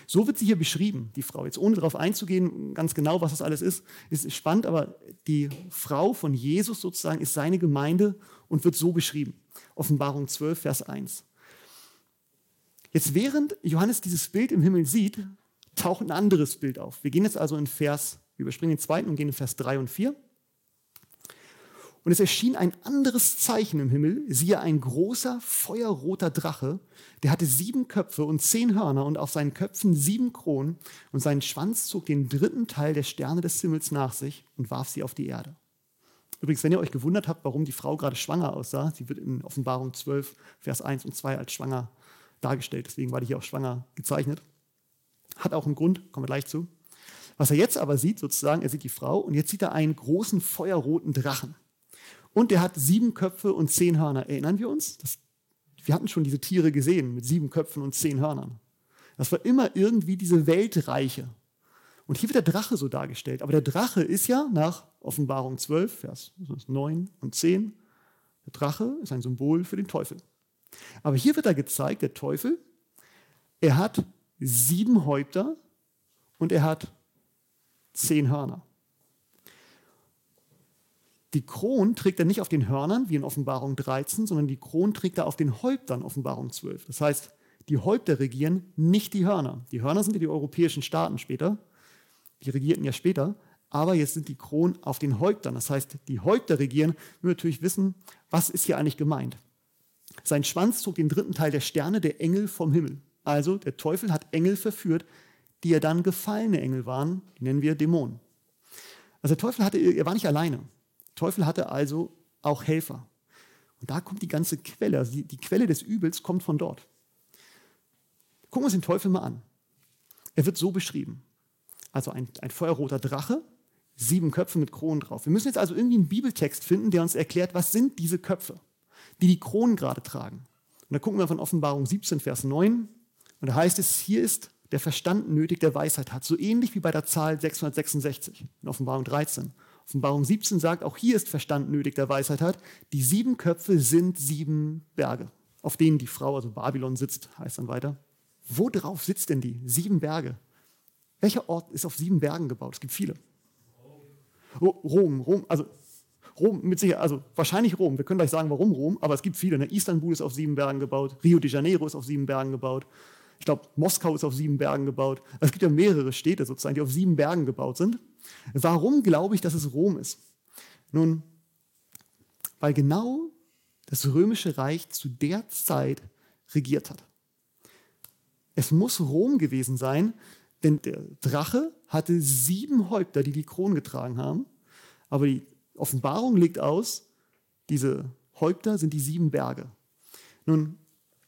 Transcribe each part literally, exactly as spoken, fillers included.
So wird sie hier beschrieben, die Frau. Jetzt ohne darauf einzugehen, ganz genau, was das alles ist, ist spannend, aber die Frau von Jesus sozusagen ist seine Gemeinde und wird so beschrieben. Offenbarung zwölf, Vers eins. Jetzt während Johannes dieses Bild im Himmel sieht, taucht ein anderes Bild auf. Wir gehen jetzt also in Vers, wir überspringen den zweiten und gehen in Vers drei und vier. Und es erschien ein anderes Zeichen im Himmel, siehe ein großer, feuerroter Drache, der hatte sieben Köpfe und zehn Hörner und auf seinen Köpfen sieben Kronen und sein Schwanz zog den dritten Teil der Sterne des Himmels nach sich und warf sie auf die Erde. Übrigens, wenn ihr euch gewundert habt, warum die Frau gerade schwanger aussah, sie wird in Offenbarung zwölf, Vers eins und zwei als schwanger dargestellt, deswegen war die hier auch schwanger gezeichnet. Hat auch einen Grund, kommen wir gleich zu. Was er jetzt aber sieht, sozusagen, er sieht die Frau und jetzt sieht er einen großen, feuerroten Drachen. Und der hat sieben Köpfe und zehn Hörner. Erinnern wir uns? Das, wir hatten schon diese Tiere gesehen mit sieben Köpfen und zehn Hörnern. Das war immer irgendwie diese Weltreiche. Und hier wird der Drache so dargestellt. Aber der Drache ist ja nach Offenbarung zwölf, Vers neun und zehn, der Drache ist ein Symbol für den Teufel. Aber hier wird er gezeigt, der Teufel, er hat sieben Häupter und er hat zehn Hörner. Die Kron trägt er nicht auf den Hörnern, wie in Offenbarung dreizehn, sondern die Kron trägt er auf den Häuptern, Offenbarung zwölf. Das heißt, die Häupter regieren, nicht die Hörner. Die Hörner sind ja die europäischen Staaten später, die regierten ja später, aber jetzt sind die Kronen auf den Häuptern. Das heißt, die Häupter regieren, wir natürlich wissen, was ist hier eigentlich gemeint. Sein Schwanz zog den dritten Teil der Sterne der Engel vom Himmel. Also der Teufel hat Engel verführt, die ja dann gefallene Engel waren, die nennen wir Dämonen. Also der Teufel hatte, er war nicht alleine. Teufel hatte also auch Helfer. Und da kommt die ganze Quelle, also die, die Quelle des Übels kommt von dort. Gucken wir uns den Teufel mal an. Er wird so beschrieben. Also ein, ein feuerroter Drache, sieben Köpfe mit Kronen drauf. Wir müssen jetzt also irgendwie einen Bibeltext finden, der uns erklärt, was sind diese Köpfe, die die Kronen gerade tragen. Und da gucken wir von Offenbarung siebzehn, Vers neun. Und da heißt es, hier ist der Verstand nötig, der Weisheit hat. So ähnlich wie bei der Zahl sechshundertsechsundsechzig in Offenbarung dreizehn. Offenbarung siebzehn sagt, auch hier ist Verstand nötig, der Weisheit hat. Die sieben Köpfe sind sieben Berge, auf denen die Frau, also Babylon, sitzt, heißt dann weiter. Wo drauf sitzt denn die? Sieben Berge. Welcher Ort ist auf sieben Bergen gebaut? Es gibt viele. Oh, Rom, Rom, also Rom mit Sicherheit, also wahrscheinlich Rom. Wir können gleich sagen, warum Rom, aber es gibt viele. Ne? Istanbul ist auf sieben Bergen gebaut, Rio de Janeiro ist auf sieben Bergen gebaut. Ich glaube, Moskau ist auf sieben Bergen gebaut. Also es gibt ja mehrere Städte sozusagen, die auf sieben Bergen gebaut sind. Warum glaube ich, dass es Rom ist? Nun, weil genau das Römische Reich zu der Zeit regiert hat. Es muss Rom gewesen sein, denn der Drache hatte sieben Häupter, die die Kronen getragen haben. Aber die Offenbarung legt aus, diese Häupter sind die sieben Berge. Nun,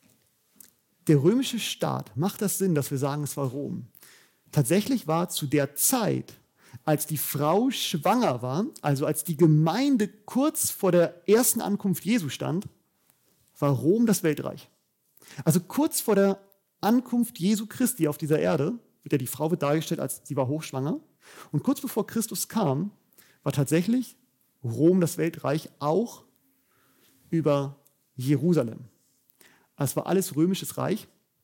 der römische Staat, macht das Sinn, dass wir sagen, es war Rom? Tatsächlich war zu der Zeit, als die Frau schwanger war, also als die Gemeinde kurz vor der ersten Ankunft Jesu stand, war Rom das Weltreich. Also kurz vor der Ankunft Jesu Christi auf dieser Erde, wird ja die Frau wird dargestellt, als sie war hochschwanger. Und kurz bevor Christus kam, war tatsächlich Rom das Weltreich, auch über Jerusalem. Es war alles römisches Reich.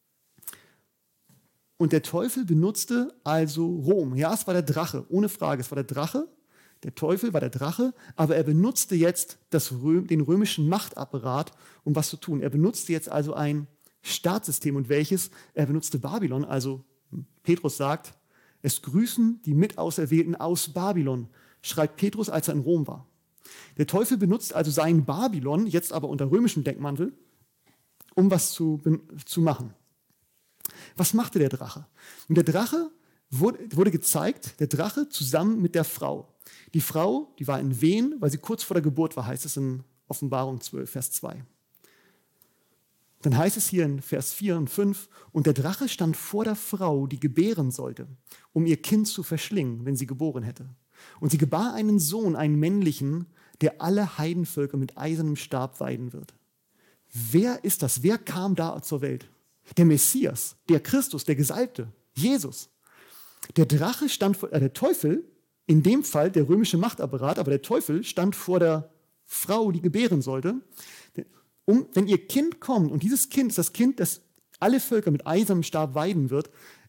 Und der Teufel benutzte also Rom. Ja, es war der Drache, ohne Frage. Es war der Drache, der Teufel war der Drache, aber er benutzte jetzt das Röm, den römischen Machtapparat, um was zu tun. Er benutzte jetzt also ein Staatssystem. Und welches? Er benutzte Babylon. Also Petrus sagt, es grüßen die Mitauserwählten aus Babylon, schreibt Petrus, als er in Rom war. Der Teufel benutzt also sein Babylon, jetzt aber unter römischem Deckmantel, um was zu, zu machen. Was machte der Drache? Und der Drache wurde, wurde gezeigt, der Drache zusammen mit der Frau. Die Frau, die war in Wehen, weil sie kurz vor der Geburt war, heißt es in Offenbarung zwölf, Vers zwei. Dann heißt es hier in Vers vier und fünf, und der Drache stand vor der Frau, die gebären sollte, um ihr Kind zu verschlingen, wenn sie geboren hätte. Und sie gebar einen Sohn, einen männlichen, der alle Heidenvölker mit eisernem Stab weiden wird. Wer ist das? Wer kam da zur Welt? Der Messias, der Christus, der Gesalbte, Jesus. Der Drache stand vor, äh, der Teufel, in dem Fall der römische Machtapparat, aber der Teufel stand vor der Frau, die gebären sollte. Um, wenn ihr Kind kommt, und dieses Kind ist das Kind, das alle Völker mit eisernem Stab weiden wird,